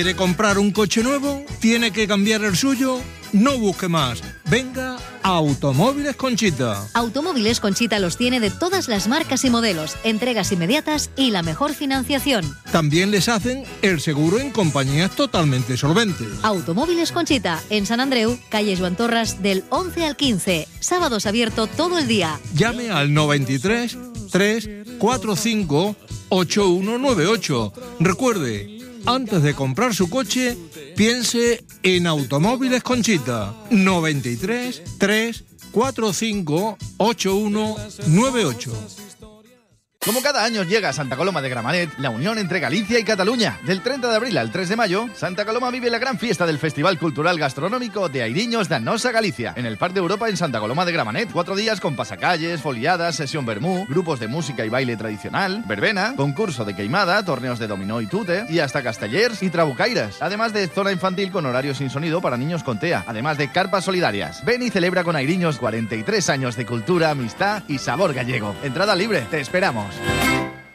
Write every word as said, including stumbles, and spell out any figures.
¿Quiere comprar un coche nuevo? ¿Tiene que cambiar el suyo? No busque más. Venga a Automóviles Conchita. Automóviles Conchita los tiene de todas las marcas y modelos, entregas inmediatas y la mejor financiación. También les hacen el seguro en compañías totalmente solventes. Automóviles Conchita, en San Andreu, calle Joan Torras, del once al quince. Sábados abierto todo el día. Llame al noventa y tres, tres, cuarenta y cinco, ochenta y uno noventa y ocho. Recuerde, antes de comprar su coche, piense en Automóviles Conchita. noventa y tres, tres, cuarenta y cinco, ochenta y uno noventa y ocho. Como cada año llega a Santa Coloma de Gramenet, la unión entre Galicia y Cataluña. Del treinta de abril al tres de mayo, Santa Coloma vive la gran fiesta del Festival Cultural Gastronómico de Airiños de Nosa Galicia, en el Parc de Europa en Santa Coloma de Gramenet. Cuatro días con pasacalles, foliadas, sesión vermú, grupos de música y baile tradicional, verbena, concurso de queimada, torneos de dominó y tute, y hasta castellers y trabucairas. Además de zona infantil con horario sin sonido para niños con TEA, además de carpas solidarias. Ven y celebra con Airiños cuarenta y tres años de cultura, amistad y sabor gallego. Entrada libre, te esperamos.